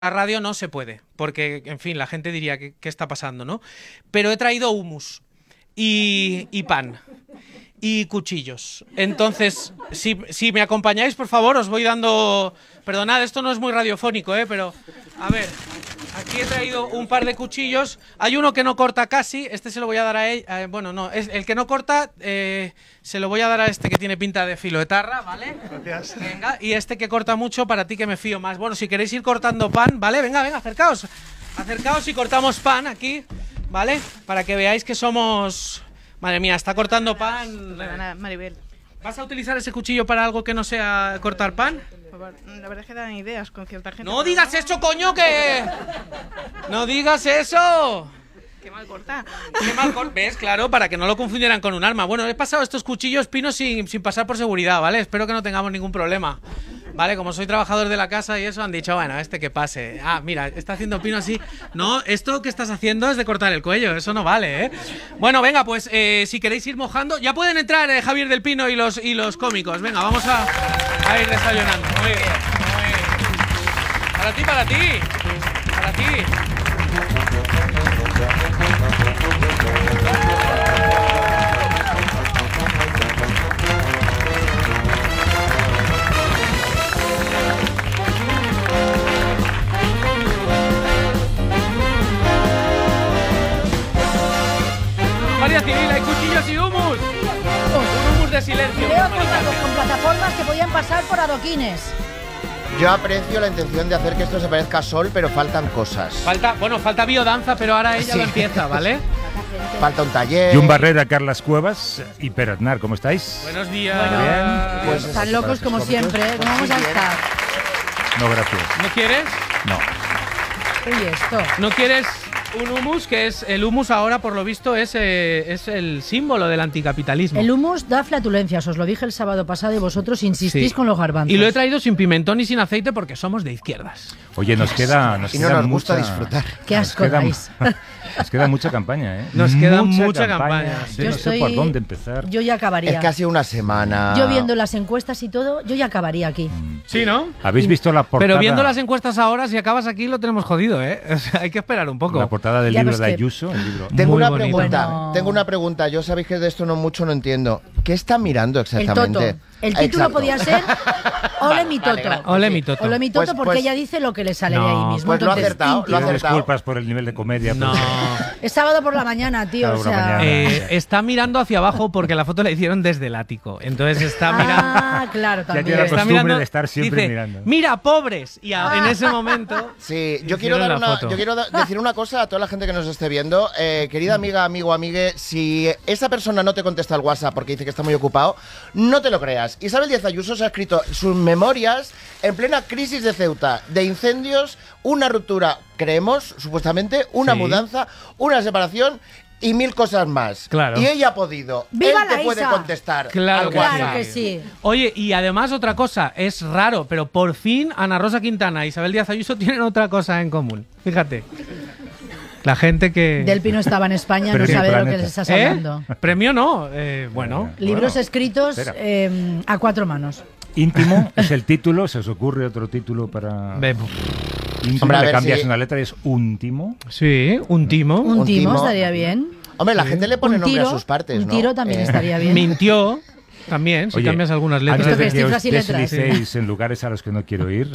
La radio no se puede, porque, en fin, la gente diría ¿qué está pasando, no? Pero he traído hummus y pan y cuchillos. Entonces, si me acompañáis, por favor, os voy dando... Perdonad, esto no es muy radiofónico, pero... A ver, aquí he traído un par de cuchillos. Hay uno que no corta casi, este se lo voy a dar a él. Bueno, no, el que no corta se lo voy a dar a este que tiene pinta de filoetarra, ¿vale? Gracias. Venga, y este que corta mucho, para ti que me fío más. Bueno, si queréis ir cortando pan, ¿vale? Venga, acercaos. Acercaos y cortamos pan aquí, ¿vale? Para que veáis que somos... Madre mía, está cortando pan. Maribel. ¿Vas a utilizar ese cuchillo para algo que no sea cortar pan? La verdad es que dan ideas con cierta gente. ¡No digas eso, coño, que! ¡No digas eso! Qué mal corta. ¡Qué mal ¿Ves? Claro, para que no lo confundieran con un arma. Bueno, he pasado estos cuchillos, Pino, sin pasar por seguridad, ¿vale? Espero que no tengamos ningún problema. Vale, como soy trabajador de la casa y eso, han dicho, bueno, que pase. Ah, mira, está haciendo Pino así. No, esto que estás haciendo es de cortar el cuello, eso no vale, ¿eh? Bueno, venga, pues si queréis ir mojando, ya pueden entrar Javier del Pino y los cómicos. Venga, vamos a ir desayunando. Muy bien, muy bien. Para ti, para ti. Para ti. Guardia Civil, hay cuchillos y hummus. Un hummus de silencio. Veo con plataformas que podían pasar por adoquines. Yo aprecio la intención de hacer que esto se parezca a Sol, pero faltan cosas. Falta biodanza, pero ahora ella lo empieza, ¿vale? Falta un taller. Jun Barrera, Carlas Cuevas y Pere Aznar, ¿cómo estáis? Buenos días. Bueno, Bien. Pues están locos como siempre, ¿eh? ¿Cómo vamos a estar? No, gracias. ¿No quieres? No. Oye, esto. ¿No quieres un hummus? Que es el hummus ahora, por lo visto, es el símbolo del anticapitalismo. El hummus da flatulencias, os lo dije el sábado pasado y vosotros insistís Sí. con los garbanzos. Y lo he traído sin pimentón y sin aceite porque somos de izquierdas. Oye, nos queda Y no nos gusta disfrutar. Qué asco dais. Nos queda mucha campaña, ¿eh? Nos queda mucha campaña. Yo no sé por dónde empezar. Yo ya acabaría. Es que ha sido una semana. Yo viendo las encuestas y todo, yo ya acabaría aquí. Sí, ¿no? ¿Habéis visto la portada? Pero viendo las encuestas ahora, si acabas aquí, lo tenemos jodido, ¿eh? O sea, hay que esperar un poco. La portada del Ya libro ves de que- Ayuso, el libro. Tengo Muy una bonito. pregunta. Bueno. Tengo una pregunta. Yo sabéis que de esto no entiendo. ¿Qué está mirando El exactamente? toto. El título Exacto. podía ser Ole mi toto. gracias. Ole, mi toto. Ole mi toto Pues- porque pues- ella dice lo que le sale No, de ahí mismo. pues lo ha Entonces, acertado, lo ha Pido acertado. disculpas por el nivel de comedia. No. pero- Es sábado por la mañana, tío. Sábado O por la sea. mañana. Está mirando hacia abajo porque la foto la hicieron desde el ático. Entonces está mirando. Ah, claro, tiene también. la Está costumbre mirando, de estar siempre dice, mirando. Mira, pobres. Y en ese momento. Sí, yo quiero, hicieron la foto. decir una cosa a toda la gente que nos esté viendo. Querida amiga, amigo, amigue, si esa persona no te contesta al WhatsApp porque dice que está muy ocupado, no te lo creas. Isabel Díaz Ayuso se ha escrito sus memorias en plena crisis de Ceuta, de incendios, una ruptura, creemos, supuestamente, una Sí. mudanza, una separación y 1000 cosas más. Claro. Y ella ha podido. ¡Viva Él te la puede Isa! contestar Claro al que WhatsApp. Claro que sí. Oye, y además otra cosa, es raro, pero por fin Ana Rosa Quintana e Isabel Díaz Ayuso tienen otra cosa en común. Fíjate. La gente que... Del Pino estaba en España, Pero no ¿qué sabe de lo que planeta? les estás hablando. Premio no, bueno. Libros Bueno, escritos espera. a cuatro manos. Íntimo es el título. ¿Se os ocurre otro título para Ve- íntimo? Hombre, a Le ver cambias si- una letra y es úntimo. Sí, un timo. Un timo timo. estaría bien. Hombre, la gente le pone Un nombre tiro, a sus partes, un ¿no? tiro también estaría bien. Mintió también, si Oye, cambias algunas letras. ¿Esto Antes qué de es, que os cifras y letras? deslicéis en lugares a los que no quiero ir,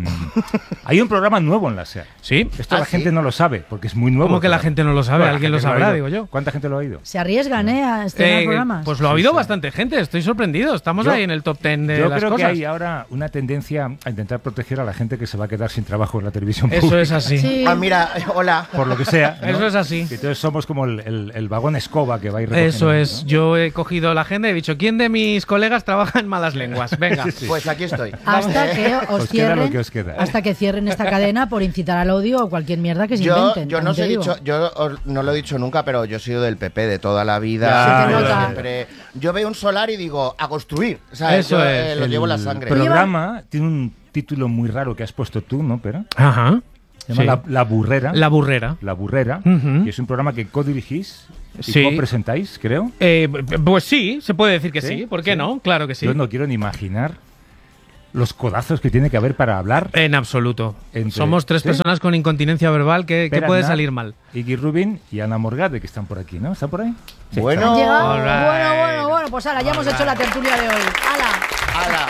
hay un programa nuevo en la SER. Sí. Esto ¿Ah, la sí? gente no lo sabe, porque es muy nuevo. ¿Cómo que la claro. gente no lo sabe? Bueno, la Alguien lo gente ha sabrá, oído. digo yo. ¿Cuánta gente lo ha oído? Se arriesgan, a estrenar programas. Pues lo ha habido bastante gente, estoy sorprendido. Estamos Yo- ahí en el top 10 de Yo las creo cosas. que hay ahora una tendencia a intentar proteger a la gente que se va a quedar sin trabajo en la televisión Eso pública. es así. Sí. Ah, mira, hola. Por lo que sea. ¿no? Eso es así. Y entonces somos como el vagón escoba que va a ir recogiendo, Eso es. ¿no? Yo he cogido la agenda y he dicho, ¿quién de mis colegas trabaja en malas lenguas? Venga. Sí. Pues aquí estoy. Hasta que os Os queda lo cierren, que os queda. hasta que cierren esta cadena por incitar al odio o cualquier mierda que se Yo inventen. no también os he te digo. dicho, no lo he dicho nunca, pero yo he sido del PP de toda la vida. Ya, Se te nota. Siempre. Yo veo un solar y digo, a construir. ¿Sabes? Eso Yo, es. lo El llevo en la sangre. programa tiene un título muy raro que has puesto tú, ¿no, Pera? Ajá. Se llama Sí. La Burrera. La burrera. La Burrera. Ujú. Y es un programa que codirigís y Sí. co-presentáis, creo. Pues sí, se puede decir que ¿Sí? sí. ¿Por qué Sí. no? Claro que sí. Yo no quiero ni imaginar los codazos que tiene que haber para hablar? En absoluto. Entre- Somos 3 ¿Sí? personas con incontinencia verbal. ¿Qué Pere puede Aznar, salir mal? Iggy Rubin y Ana Morgade, que están por aquí, ¿no? ¿Están por ahí? Sí, Bueno. ¿Han llegado? All right. Bueno, pues ala, ya hemos hecho la tertulia de hoy. ¡Hala! ¡Hala!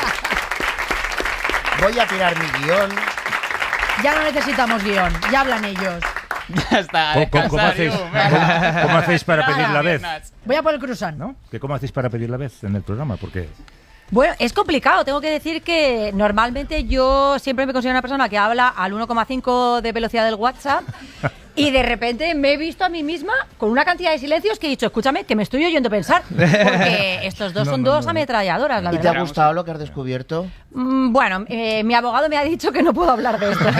Voy a tirar mi guión. Ya no necesitamos guión, ya hablan ellos. Ya está. ¿Cómo hacéis, cómo hacéis para pedir la vez? Voy a por el cruzán. ¿No? ¿Que ¿Cómo hacéis para pedir la vez en el programa? Porque Bueno, es complicado. Tengo que decir que normalmente yo siempre me considero una persona que habla al 1,5 de velocidad del WhatsApp y de repente me he visto a mí misma con una cantidad de silencios que he dicho, escúchame, que me estoy oyendo pensar. Porque estos dos son dos ametralladoras, la ¿Y te verdad. ha gustado lo que has descubierto? Bueno, mi abogado me ha dicho que no puedo hablar de esto.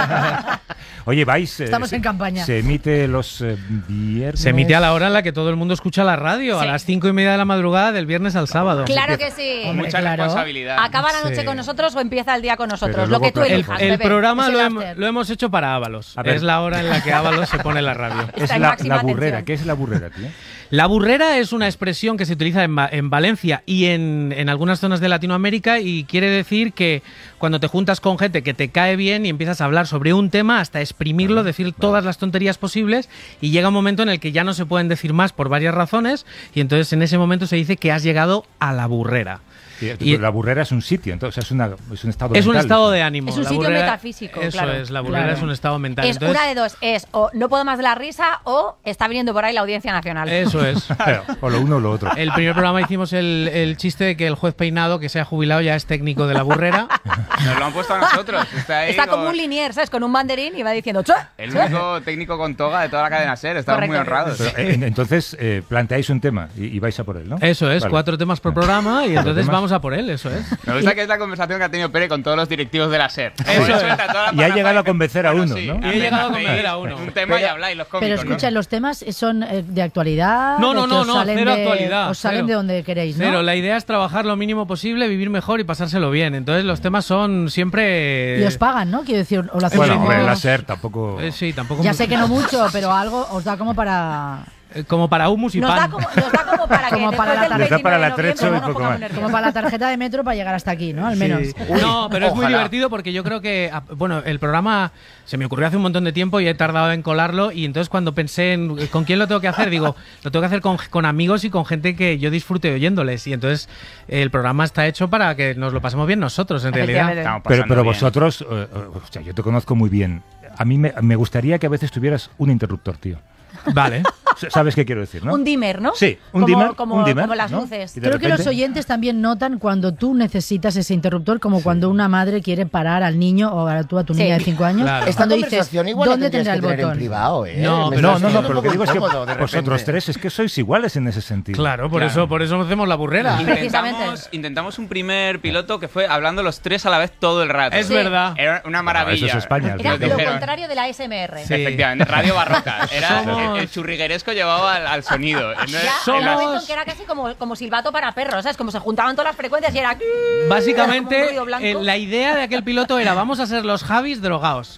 Oye, vais... Estamos en campaña. Se emite los viernes... Se emite a la hora en la que todo el mundo escucha la radio, a Sí. las 5:30 de la madrugada del viernes al sábado. Claro que sí. Hombre, Mucha claro. responsabilidad. ¿Acaba la noche Sí. con nosotros o empieza el día con nosotros? Pero Lo que luego tú El, elijas, el bebé. programa Es el lo, after. lo hemos hecho para Ábalos. A ver. Es la hora en la que Ábalos se pone la radio. Es Está en la máxima burrera. atención. ¿Qué es la burrera, tío? La burrera es una expresión que se utiliza en Valencia y en algunas zonas de Latinoamérica y quiere decir que cuando te juntas con gente que te cae bien y empiezas a hablar sobre un tema hasta exprimirlo, decir todas las tonterías posibles y llega un momento en el que ya no se pueden decir más por varias razones y entonces en ese momento se dice que has llegado a la burrera. Y- La burrera es un sitio, entonces es un estado Es un mental. estado de ánimo. Es un La sitio burrera- metafísico, Eso claro. es, la burrera Claro. es un estado mental. Es Entonces, una de dos, es o no puedo más de la risa o está viniendo por ahí la Audiencia Nacional. Eso es. Claro, o lo uno o lo otro. El primer programa hicimos el chiste de que el juez Peinado, que se ha jubilado, ya es técnico de la burrera. Nos lo han puesto a nosotros. Está ahí Está como con un linier, ¿sabes? Con un banderín y va diciendo ¡Chue! el único técnico con toga de toda la cadena SER. Estamos muy Correcto. honrados. Pero, entonces, planteáis un tema y vais a por él, ¿no? Eso es, Vale. 4 temas por programa y ¿Cuatro entonces temas? vamos a por él, eso es. Me gusta que es la conversación que ha tenido Pere con todos los directivos de la SER. Eso es. Suelta toda la Y ha llegado a parrafada y convencer a bueno, uno, sí, ¿no? Y he hacéis llegado a convencer a uno. Un tema y habláis los cómicos, Pero escucha, ¿no? los temas son de actualidad. No, de no, que no, os no, salen cero de- actualidad. Os salen cero. de donde queréis, ¿no? Cero, la idea es trabajar lo mínimo posible, vivir mejor y pasárselo bien. Entonces los temas son siempre... Y os pagan, ¿no? Quiero decir, o lo hacéis Bueno, como- hombre, la SER tampoco... Sí, tampoco... Ya sé que no mucho, pero algo os da como para Como para humus y Nos pan. da como para que Como después para la del tarde. Les da 29 para el de atrecho noviembre y no nos poco pongamos más. nerviosos. como para la tarjeta de metro para llegar hasta aquí, ¿no? Al menos. Sí. No, pero es muy Ojalá. divertido porque yo creo que, bueno, el programa se me ocurrió hace un montón de tiempo y he tardado en colarlo y entonces cuando pensé en con quién lo tengo que hacer, digo, lo tengo que hacer con amigos y con gente que yo disfrute oyéndoles y entonces el programa está hecho para que nos lo pasemos bien nosotros, en realidad. Efectivamente. Estamos Pero pasando bien. vosotros, o sea, yo te conozco muy bien. A mí me gustaría que a veces tuvieras un interruptor, tío. Vale. ¿Sabes qué quiero decir, no? Un dimmer, ¿no? Sí, un Como- dimmer. Como, un dimmer, como las ¿no? luces. Y de Creo que los repente- oyentes también notan cuando tú necesitas ese interruptor, como cuando una madre quiere parar al niño o tú a tu Sí. niña de 5 años. Claro. Es Esta cuando dices, conversación igual la ¿dónde tendrías tendrá el que tener en botón? privado, ¿eh? No, Me pero estás No, poniendo pero lo un que poco digo es que incómodo de vosotros repente. tres es que sois iguales en ese sentido. Claro, por eso hacemos la burrera. Precisamente. Intentamos un primer piloto que fue hablando los tres a la vez todo el rato. Es Sí. verdad. Era una maravilla. eso es España. Era Nos lo dijeron- contrario de la SMR. Sí. Efectivamente, radio barroca. Era Somos- el churrigueresco llevado al sonido. Entonces, Ya, en un las- momento en que era casi como silbato para perros, ¿sabes? Como se juntaban todas las frecuencias y era... como un Básicamente, ruido blanco. la idea de aquel piloto era vamos a ser los Javis drogados.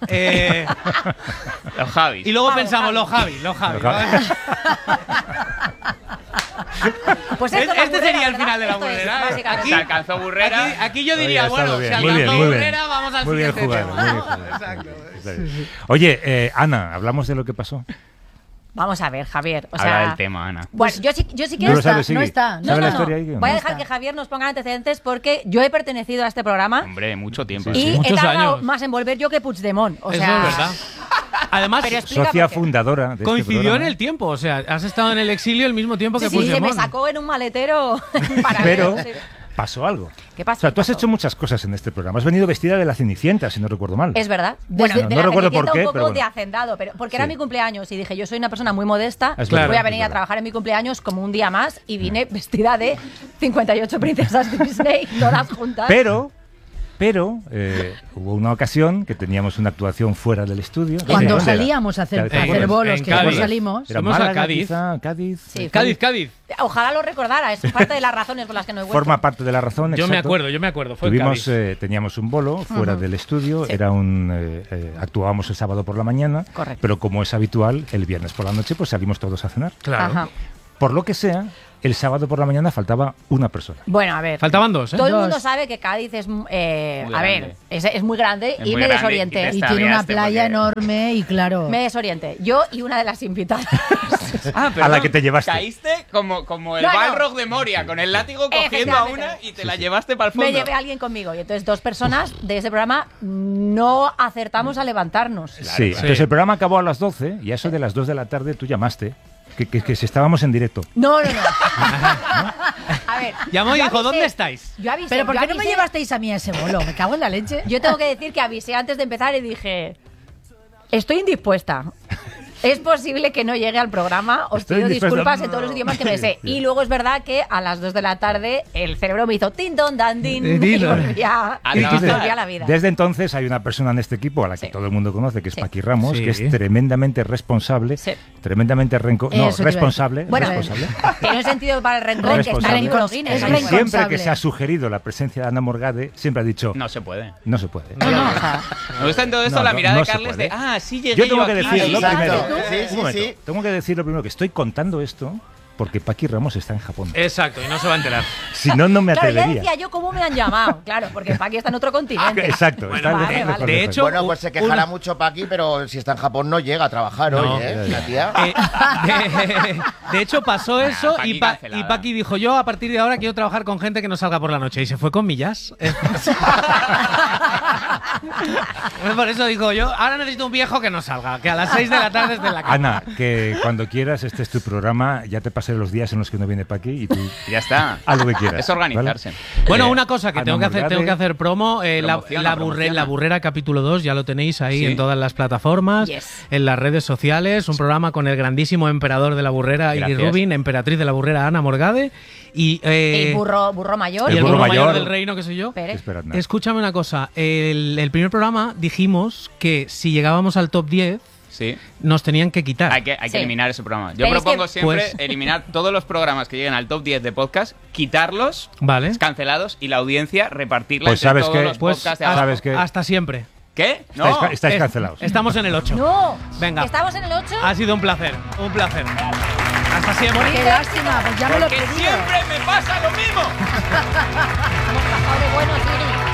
Los Javis. Y luego Vamos, pensamos, Javi. los Javis, los Javis. Los Javis. Pues esto es la Este burrera, sería el ¿verdad? final de la Esto es, burrera. básicamente. Se alcanzó burrera. Aquí yo Oye, diría, ha estado bueno, bien, si muy bien, alcanzó muy bien. burrera, vamos al Muy bien siguiente jugado, tema. muy bien jugado. Exacto. Está bien. Oye, Ana, hablamos de lo que pasó. Vamos a ver, Javier. O Habla sea, del tema, Ana. Bueno, yo sí No quiero... lo sabes, no Iggy. está. ¿Sabes la No. historia ahí? Voy a No dejar está. que Javier nos ponga antecedentes porque yo he pertenecido a este programa Hombre, mucho tiempo. Sí, y sí. he Muchos tardado años. más en volver yo que Puigdemont. O Eso sea, es verdad. Además, Pero explica Socia por qué. fundadora de este coincidió en programa. el tiempo. O sea, has estado en el exilio al mismo tiempo que Sí, se me Puigdemont. sacó en un maletero para Pero sí. pasó algo. ¿Qué pasó? O sea, tú has ¿Qué pasó? hecho muchas cosas en este programa. Has venido vestida de la Cenicienta, si no recuerdo mal. Es verdad. Desde- Bueno, No recuerdo por Cenicienta qué, un poco pero bueno. de hacendado, pero porque era Sí. mi cumpleaños y dije, yo soy una persona muy modesta, Es voy verdad, a venir es a verdad. trabajar en mi cumpleaños como un día más y vine vestida de 58 princesas Disney, todas juntas. Pero hubo una ocasión que teníamos una actuación fuera del estudio. Cuando ¿Dónde era? salíamos a hacer, ¿Te a hacer acuerdas? bolos, En que Cádiz. luego salimos. Era Fuimos a Málaga, Cádiz. quizá, Cádiz. Sí, Cádiz, Cádiz. Ojalá lo recordara, es parte de las razones por las que no he vuelto. Forma parte de la razón. Yo me exacto. acuerdo. Fue en Tuvimos, Cádiz. teníamos un bolo fuera del estudio, Sí. era actuábamos el sábado por la mañana, Correcto. pero como es habitual, el viernes por la noche pues salimos todos a cenar. Claro. Ajá. Por lo que sea, el sábado por la mañana faltaba una persona. Bueno, a ver. Faltaban dos, ¿eh? Todo el Dos. mundo sabe que Cádiz es, a ver, grande. es muy grande Es y muy me grande desorienté. y Y tiene una playa porque- enorme y claro. Me desorienté. Yo y una de las invitadas. Ah, A la perdón, que te llevaste. Caíste como el No, no. Balrog de Moria, con el látigo cogiendo a una y te la llevaste para el fondo. Me llevé a alguien conmigo y entonces dos personas de ese programa no acertamos a levantarnos. Sí, entonces el programa acabó a las 12 y a eso de las 2 de la tarde tú llamaste, que si estábamos en directo. No. A ver. Llamó y yo dijo, avisé- ¿dónde estáis? Yo avisé. Pero ¿por yo qué no me avisé- llevasteis a mí a ese bolo? Me cago en la leche. Yo tengo que decir que avisé antes de empezar y dije, estoy indispuesta. Es posible que no llegue al programa, os Estoy pido indispuesta. disculpas en todos los idiomas que me sé. Y luego es verdad que a las 2 de la tarde el cerebro me hizo tin don dan din Din, y don. volví a A Y entonces, volví a la vida. Desde entonces hay una persona en este equipo a la que Sí. todo el mundo conoce, que es Sí. Paqui Ramos, Sí. que es tremendamente responsable, Sí. tremendamente Eso te iba a decir. responsable, Bueno, responsable. tiene un sentido para el rencor que está en el Responsable. libro Guinness. Es Y ahí fuera. siempre que responsable. se ha sugerido la presencia de Ana Morgade, siempre ha dicho, No se puede. no se puede. No, o sea, Me gusta en todo esto No, la no, mirada no de se Carles puede. de, sí, llegué Yo tengo que aquí. decir lo Exacto. primero. Sí, sí, Un momento. sí. Tengo que decir lo primero que estoy contando esto porque Paqui Ramos está en Japón. Exacto, y no se va a enterar. Si no, no me claro, ya atrevería. decía yo cómo me han llamado. Claro, porque Paqui está en otro continente. Exacto. está vale, lejos, vale. De lejos. hecho, Bueno, pues se quejará una- mucho Paqui, pero si está en Japón no llega a trabajar No. hoy, ¿eh? La tía. De hecho, pasó eso Paqui y cancelada. Paqui dijo, yo a partir de ahora quiero trabajar con gente que no salga por la noche. Y se fue con Millas. Por eso digo yo, ahora necesito un viejo que no salga, que a las 6 de la tarde esté en la cama. Ana, que cuando quieras, este es tu programa, ya te pasé los días en los que no viene Paqui y tú Ya está. haz lo que quieras. Es organizarse. Bueno, Eh, una cosa que Ana tengo que hacer Morgade. promo, Promociona. la Burrera capítulo 2, ya lo tenéis ahí Sí. en todas las plataformas, Yes. en las redes sociales, un programa con el grandísimo emperador de la Burrera, Iggy Gracias. Rubin, emperatriz de la Burrera, Ana Morgade, y, El burro mayor. y el burro burro mayor mayor del reino, que soy yo. Pérez. Espera, nada. Escúchame una cosa, el primer programa dijimos que si llegábamos al top 10 Sí. nos tenían que quitar. Hay que Sí. eliminar ese programa. Yo Pero es propongo que- siempre Pues- eliminar todos los programas que lleguen al top 10 de podcast, quitarlos, Vale. cancelados y la audiencia repartirla Pues entre sabes todos que- los Pues podcasts de hasta, abajo. ¿Sabes qué? hasta siempre. ¿Qué? No. Estáis Es- cancelados. Estamos en el 8. No. Venga. ¿Estamos en el 8? Ha sido un placer, un placer. Hasta siempre. Qué lástima, pues ya me lo he Porque pedido. siempre me pasa lo mismo. Hemos pasado de buenos, Siri.